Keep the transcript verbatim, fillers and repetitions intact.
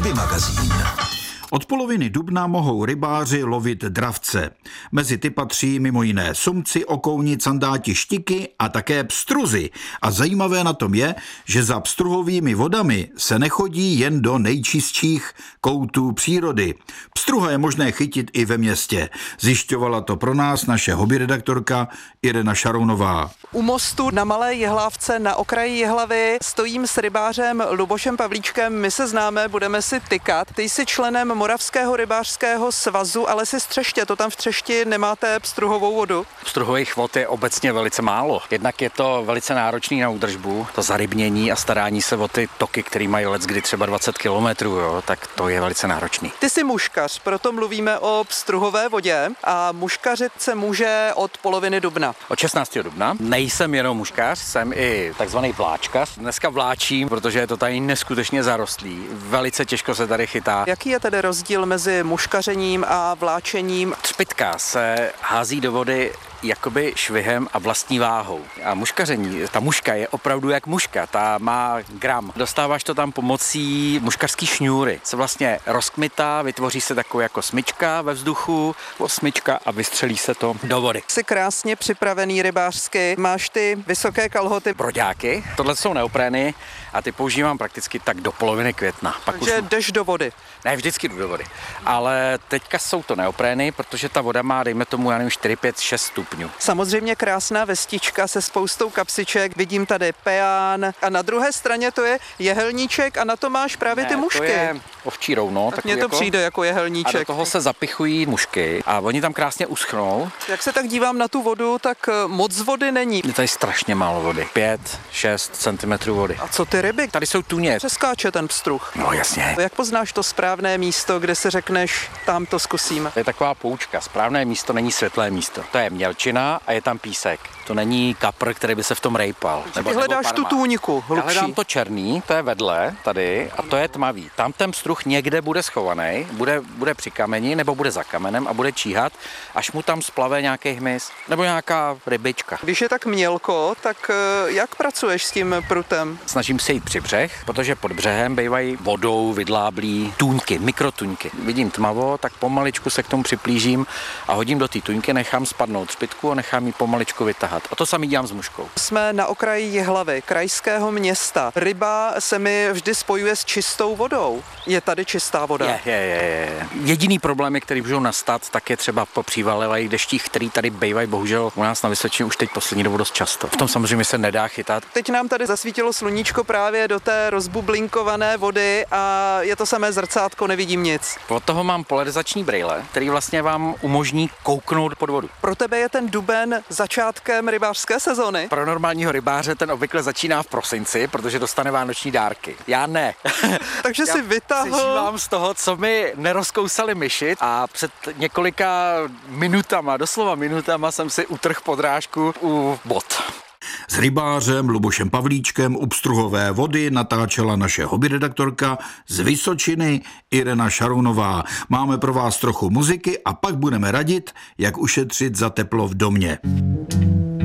Hobby magazín. Od poloviny dubna mohou rybáři lovit dravce. Mezi ty patří mimo jiné sumci, okouni, candáti, štiky a také pstruzy. A zajímavé na tom je, že za pstruhovými vodami se nechodí jen do nejčistších koutů přírody. Pstruha je možné chytit i ve městě. Zjišťovala to pro nás naše hobbyredaktorka Irena Šarounová. U mostu na Malé Jihlávce na okraji Jihlavy stojím s rybářem Lubošem Pavlíčkem. My se známe, budeme si tykat. Ty jsi členem Moravského rybářského svazu, ale jsi z Třeště, to tam v Třešti nemáte pstruhovou vodu? Pstruhových vod je obecně velice málo. Jednak je to velice náročný na údržbu, to zarybnění a starání se o ty toky, které mají leckdy třeba dvacet kilometrů, jo, tak to je velice náročný. Ty jsi muškař, proto mluvíme o pstruhové vodě a muškařit se může od poloviny dubna. Od šestnáctého dubna. Nejsem jenom muškař, jsem i takzvaný vláčkař. Dneska vláčím, protože je to tady neskutečně zarostlý. Velice těžko se tady chytá. Jaký je tedy rozdíl mezi muškařením a vláčením? Třpitka se hází do vody jakoby švihem a vlastní váhou. A muškaření, ta muška je opravdu jak muška, ta má gram. Dostáváš to tam pomocí muškařský šňůry. Se vlastně rozkmitá, vytvoří se taková jako smyčka ve vzduchu, smyčka a vystřelí se to do vody. Jsi krásně připravený rybářsky, máš ty vysoké kalhoty. Broďáky, tohle jsou neoprény a ty používám prakticky tak do poloviny května. Pak Takže už... jdeš do vody. Ne, vždycky jdu do vody. Ale teďka jsou to neoprény, protože ta voda má, dejme tomu, já nevím, čtyři, pět, šest stupňů. Samozřejmě krásná vestička se spoustou kapsiček, vidím tady peán a na druhé straně to je jehelníček a na to máš právě ne, ty mušky. To je ovčí rouno. Tak mně to jako... přijde jako jehelníček. A do toho se zapichují mušky a oni tam krásně uschnou. Jak se tak dívám na tu vodu, tak moc vody není. Je tady strašně málo vody. pět, šest centimetrů vody. A co ty ryby? Tady jsou tuně. Přeskáče ten pstruh. No jasně. Jak poznáš to správné místo, kde si řekneš, tam to zkusím? To je taková poučka. Správné místo není světlé místo. To je mělčina a je tam písek. To není kapr, který by se v tom rejpal. Nebo, ty hledáš nebo tu tůňku hlubší. Já hledám to černý, to je vedle tady a to je tmavý. Tam ten pstruh někde bude schovaný, bude, bude při kameni nebo bude za kamenem a bude číhat, až mu tam splave nějaký hmyz nebo nějaká rybička. Když je tak mělko, tak jak pracuješ s tím prutem? Snažím se jít při břeh, protože pod břehem bývají vodou vydláblí tůňky, mikrotuňky. Vidím tmavo, tak pomaličku se k tomu připlížím a hodím do té tuňky, nechám spadnout třpitku a nechám ji pomaličku vytahat. A to samý dělám s muškou. Jsme na okraji Jihlavy, krajského města. Ryba se mi vždy spojuje s čistou vodou. Je tady čistá voda? Je, je, je. je. Jediný problémy, který můžou nastat, tak je třeba po přívalivých deštích, který tady bývají bohužel u nás na Vysočině už teď poslední dobu dost často. V tom samozřejmě se nedá chytat. Teď nám tady zasvítilo sluníčko právě do té rozbublinkované vody a je to samé zrcátko, nevidím nic. Od toho mám polarizační brejle, který vlastně vám umožní kouknout pod vodu. Pro tebe je ten duben začátkem rybářské sezony? Pro normálního rybáře ten obvykle začíná v prosinci, protože dostane vánoční dárky. Já ne. Takže Já si vytáhl... přežívám z toho, co mi nerozkousali myši a před několika minutama, doslova minutama jsem si utrhl podrážku u bot. S rybářem Lubošem Pavlíčkem u pstruhové vody natáčela naše hobbyredaktorka z Vysočiny Irena Šarounová. Máme pro vás trochu muziky a pak budeme radit, jak ušetřit za teplo v domě.